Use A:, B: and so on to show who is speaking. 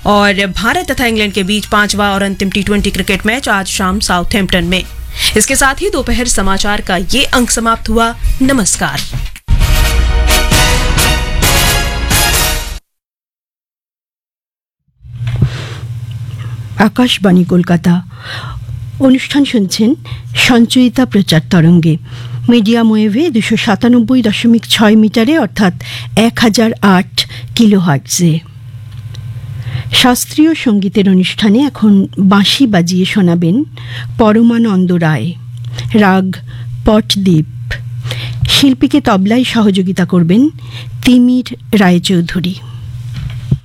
A: और भारत तथा इंग्लैंड के बीच 5वां और अंतिम T20 क्रिकेट मैच आज शाम साउथहैम्पटन में। इसके साथ ही दोपहर समाचार का ये अंक समाप्त हुआ। नमस्कार।
B: आकाशवाणी कोलकाता অনুষ্ঠান শুনছেন সঞ্চয়িতা প্রচার তরঙ্গে মিডিয়াম ওয়েভে 297.6 মিটারে অর্থাৎ 1008 কিলোহার্টজে। শাস্ত্রীয় সঙ্গীতের অনুষ্ঠানে এখন বাঁশি বাজিয়ে শোনাবেন পরমানন্দ রায়, রাগ পটদ্বীপ। শিল্পীকে তবলায় সহযোগিতা করবেন তিমির রায়চৌধুরী।